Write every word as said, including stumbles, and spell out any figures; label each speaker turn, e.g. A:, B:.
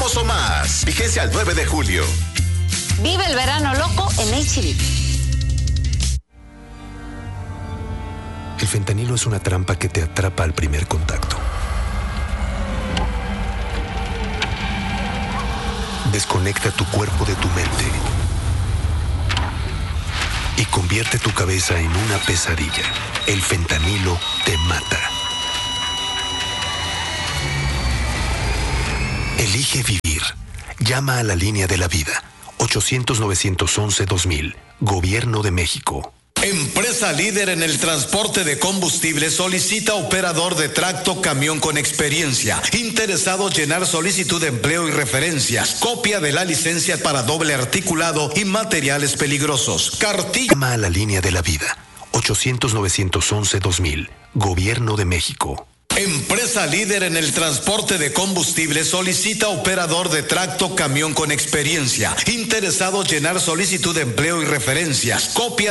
A: O más. Vigencia al nueve de julio.
B: Vive el verano loco en H E B.
C: El fentanilo es una trampa que te atrapa al primer contacto. Desconecta tu cuerpo de tu mente y convierte tu cabeza en una pesadilla. El fentanilo te mata. Elige vivir. Llama a la línea de la vida. ochocientos, novecientos once, dos mil. Gobierno de México.
D: Empresa líder en el transporte de combustible solicita operador de tracto camión con experiencia. Interesados llenar solicitud de empleo y referencias. Copia de la licencia para doble articulado y materiales peligrosos. Cartilla.
C: Llama a la línea de la vida. ochocientos, novecientos once, dos mil. Gobierno de México.
D: Empresa líder en el transporte de combustible solicita operador de tracto camión con experiencia. Interesados llenar solicitud de empleo y referencias. Copia